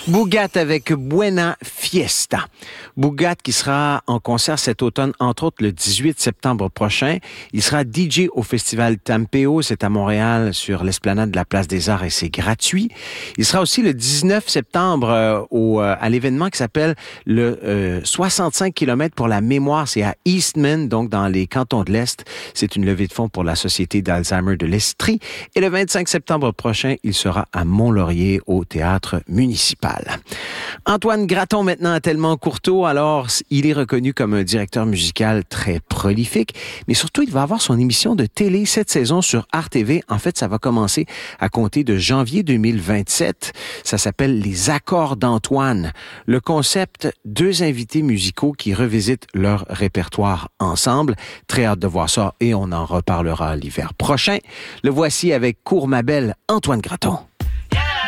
Bougat avec Buena Fiesta. Bougat qui sera en concert cet automne, entre autres le 18 septembre prochain. Il sera DJ au Festival Tampeo, c'est à Montréal, sur l'esplanade de la Place des Arts et c'est gratuit. Il sera aussi le 19 septembre à l'événement qui s'appelle le 65 km pour la mémoire. C'est à Eastman, donc dans les cantons de l'Est. C'est une levée de fonds pour la Société d'Alzheimer de l'Estrie. Et le 25 septembre prochain, il sera à Mont-Laurier au Théâtre municipal. Antoine Graton, maintenant à Tellement-Courteau. Alors, il est reconnu comme un directeur musical très prolifique, mais surtout, il va avoir son émission de télé cette saison sur RTV. En fait, ça va commencer à compter de janvier 2027. Ça s'appelle Les Accords d'Antoine. Le concept, 2 invités musicaux qui revisitent leur répertoire ensemble. Très hâte de voir ça et on en reparlera l'hiver prochain. Le voici avec Cours ma belle, Antoine Graton.